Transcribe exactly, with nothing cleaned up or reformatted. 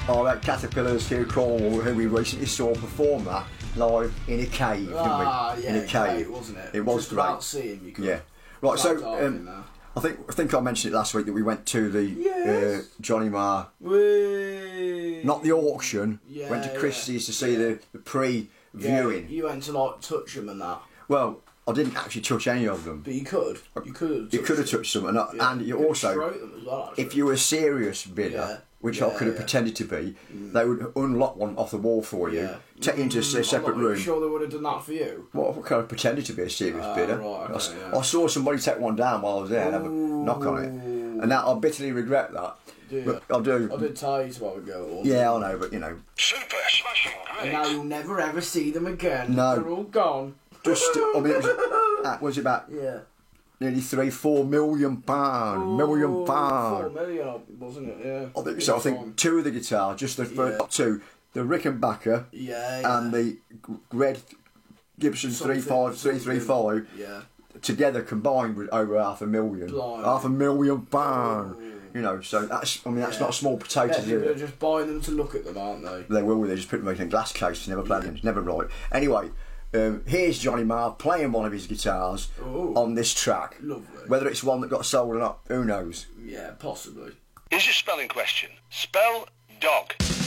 Oh, that Caterpillars, Hugh Cornwall, who we recently saw perform that live in a cave, ah, didn't we? Yeah, in a cave, great, wasn't it? It was Just great. About seeing you could. Yeah. Right. So um, I think I think I mentioned it last week that we went to the yes. uh, Johnny Marr, Whee! not the auction. Yeah, went to Christie's yeah. to see yeah. the, the pre-viewing. Yeah, you went to like touch them and that. Well, I didn't actually touch any of them. But you could. You could. You could have touched them, and, I, yeah. and you, you also, them as well, if you were a serious bidder, yeah. which yeah, I could have yeah. pretended to be, mm. they would unlock one off the wall for you, yeah. take you into a mm, separate I'm not room. really sure they would have done that for you. Well, I kind of pretended to be a serious uh, bidder. Right, okay, I, yeah. I saw somebody take one down while I was there and have a knock on it, and now I bitterly regret that. Do but I do. I did tell you to have a go. Yeah, I know, but you know. Super smashing great. And now you'll never ever see them again. No. They're all gone. Just, I mean, it was, uh, was it about Yeah. nearly three, four million pound, million Four pound. million, wasn't it? Yeah. I think so. I think two of the guitars, just the first Yeah. two, the Rickenbacker Yeah, yeah. and the g- Red Gibson Something- three five three three five Yeah. together combined with over half a million, Blimey. half a million pound. You know, so that's I mean that's Yeah. not a small potato. Yeah, is people are it? just buying them to look at them, aren't they? They will. They just put them in a glass case. Never play them. It's never right. Anyway, um, here's Johnny Marr playing one of his guitars Ooh. on this track. Lovely. Whether it's one that got sold or not, who knows? Yeah, possibly. Here's your spelling question. Spell dog.